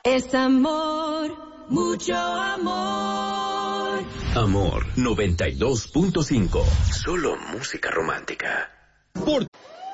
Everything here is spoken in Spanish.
Es amor, mucho amor. Amor 92.5. Solo música romántica.